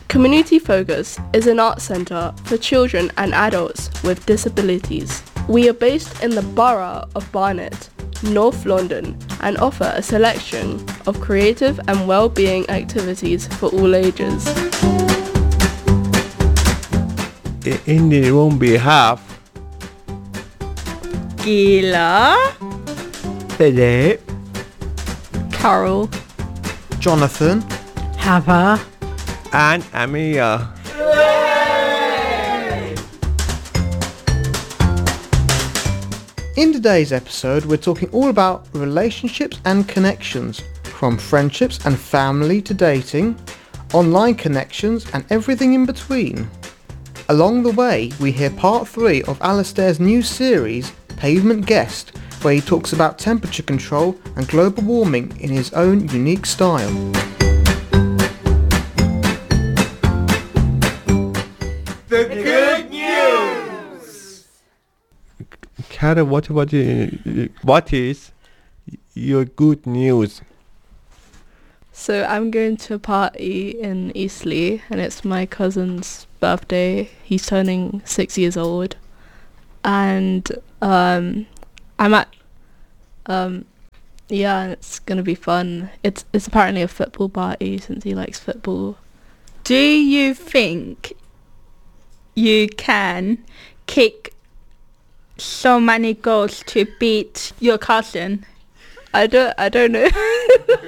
Community Focus is an art centre for children and adults with disabilities. We are based in the borough of Barnet, North London, and offer a selection of creative and well-being activities for all ages. In the room we have Gila, Philip, Carol, Jonathan, Hava, and Amia. In today's episode, we're talking all about relationships and connections, from friendships and family to dating, online connections and everything in between. Along the way, we hear part 3 of Alistair's new series, Pavement Guest, where he talks about temperature control and global warming in his own unique style. The good news! Carol, what is your good news? So I'm going to a party in Eastleigh and it's my cousin's birthday. He's turning 6 years old. And I'm at yeah, it's gonna be fun. It's apparently a football party since he likes football. do you think you can kick so many goals to beat your cousin? I don't know.